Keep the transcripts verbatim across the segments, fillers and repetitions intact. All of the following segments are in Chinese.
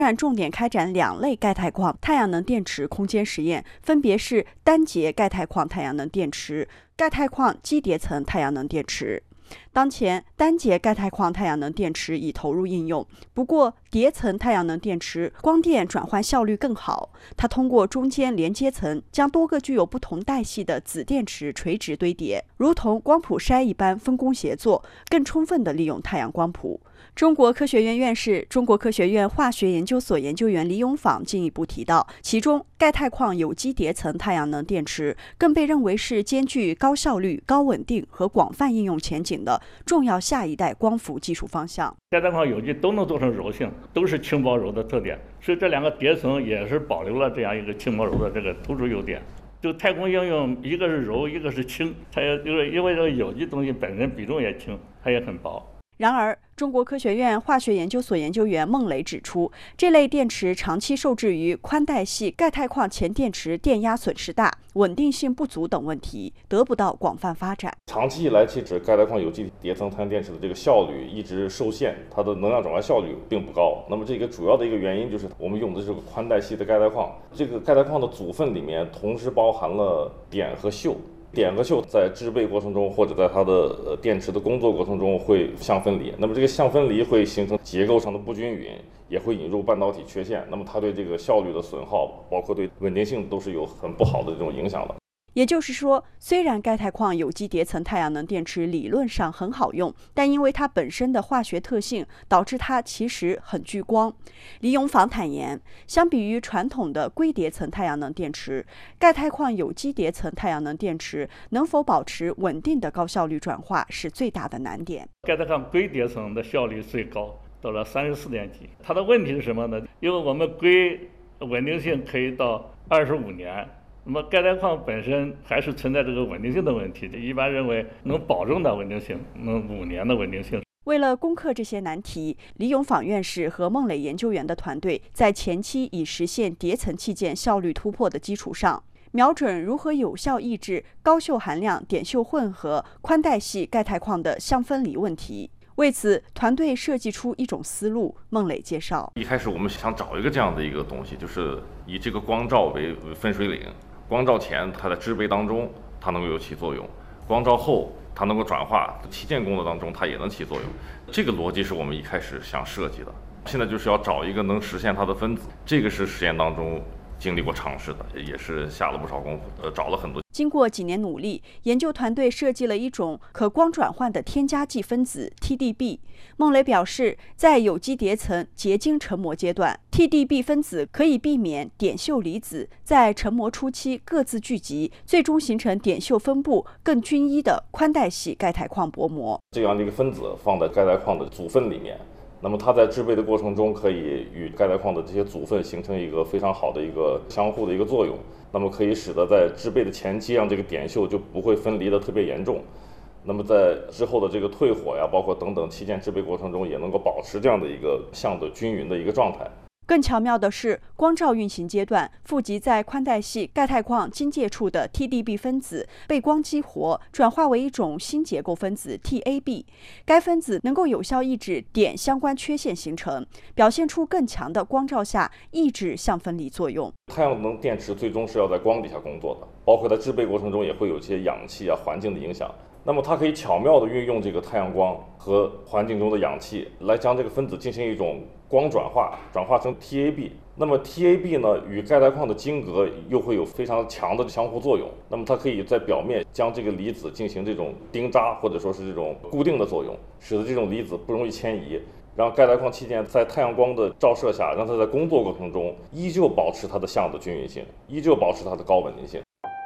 然重点开展两类钙钛矿太阳能电池空间实验，分别是单节钙钛矿太阳能电池、钙钛矿基叠层太阳能电池。当前，单节钙钛矿太阳能电池已投入应用，不过叠层太阳能电池光电转换效率更好。它通过中间连接层将多个具有不同带系的子电池垂直堆叠，如同光谱筛一般分工协作，更充分地利用太阳光谱。中国科学院院士、中国科学院化学研究所研究员李永坊进一步提到，其中钙钛矿有机叠层太阳能电池更被认为是兼具高效率、高稳定和广泛应用前景的重要下一代光伏技术方向。 钙钛矿有机都能做成柔性，都是轻薄柔的特点，所以这两个叠层也是保留了这样一个轻薄柔的这个突出优点。就太空应用，一个是柔，一个是轻，它也就是因为这个有机东西本身比重也轻，它也很薄。 然而，中国科学院化学研究所研究员孟磊指出，这类电池长期受制于宽带系钙钛矿前电池电压损失大、稳定性不足等问题，得不到广泛发展。 长期以来，其实钙钛矿有机叠层太阳电池的这个效率一直受限，它的能量转换效率并不高。那么这个主要的一个原因就是我们用的这个宽带系的钙钛矿，这个钙钛矿的组分里面同时包含了碘和溴。碘和溴在制备过程中，或者在它的电池的工作过程中会相分离，那么这个相分离会形成结构上的不均匀，也会引入半导体缺陷，那么它对这个效率的损耗，包括对稳定性都是有很不好的这种影响的。 也就是说，虽然钙钛矿有机叠层太阳能电池理论上很好用，但因为它本身的化学特性，导致它其实很聚光。李永坊坦言，相比于传统的硅叠层太阳能电池，钙钛矿有机叠层太阳能电池能否保持稳定的高效率转化是最大的难点。 钙钛矿硅叠层的效率最高，到了三十四点几。它的问题是什么呢？因为我们硅稳定性可以到二十五年。那么钙钛矿本身还是存在这个稳定性的问题，一般认为能保证的稳定性，能五年的稳定性。 为了攻克这些难题，李永坊院士和孟磊研究员的团队在前期以实现叠层器件效率突破的基础上，瞄准如何有效抑制高溴含量碘溴混合宽带系钙钛矿的相分离问题。为此，团队设计出一种思路。孟磊介绍， 一开始我们想找一个这样的一个东西，就是以这个光照为分水岭。光照前，它在制备当中它能够有起作用；光照后，它能够转化，器件工作当中它也能起作用。这个逻辑是我们一开始想设计的。现在就是要找一个能实现它的分子，这个是实验当中经历过尝试的，也是下了不少功夫，呃，找了很多。 经过几年努力，研究团队设计了一种可光转换的添加剂分子 T D B。孟磊表示，在有机叠层结晶成膜阶段 ，T D B 分子可以避免碘溴离子在成膜初期各自聚集，最终形成碘溴分布更均一的宽带系钙钛矿薄膜。 这样的一个分子放在钙钛矿的组分里面。那么它在制备的过程中，可以与钙钛矿的这些组分形成一个非常好的一个相互的一个作用，那么可以使得在制备的前期，让这个碘溴就不会分离的特别严重。那么在之后的这个退火呀，包括等等器件制备过程中，也能够保持这样的一个相对均匀的一个状态。 更巧妙的是，光照运行阶段，富集在宽带系钙钛矿晶界处的 T D B 分子被光激活，转化为一种新结构分子 T A B。该分子能够有效抑制碘相关缺陷形成，表现出更强的光照下抑制相分离作用。 太阳能电池最终是要在光底下工作的，包括在制备过程中也会有一些氧气啊、环境的影响。那么它可以巧妙地运用这个太阳光和环境中的氧气，来将这个分子进行一种光转化，转化成 T A B。那么 T A B 呢，与钙钛矿的晶格又会有非常强的相互作用。那么它可以在表面将这个离子进行这种钉扎，或者说是这种固定的作用，使得这种离子不容易迁移，让钙钛矿器件在太阳光的照射下，让它在工作过程中依旧保持它的相的均匀性，依旧保持它的高稳定性。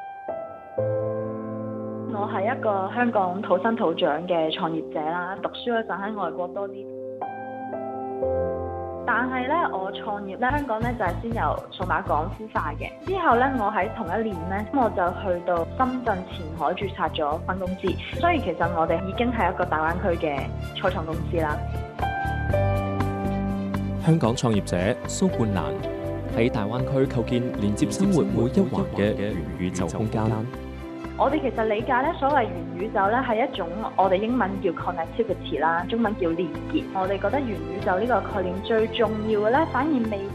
我係一個香港土生土長嘅創業者啦，讀書嗰陣喺外國多啲。但係咧，我創業咧，香港咧就係先由數碼港孵化嘅。之後咧，我喺同一年咧，我就去到深圳前海註冊咗分公司，所以其實我哋已經係一個大灣區嘅初創公司啦。 香港創業者蘇冠蘭喺大灣區構建連接生活每一環嘅元宇宙空間。 我哋其實理解咧，所謂元宇宙咧係一種我哋英文叫 connectivity 啦，中文叫連結。我哋覺得元宇宙呢個概念最重要嘅咧，反而未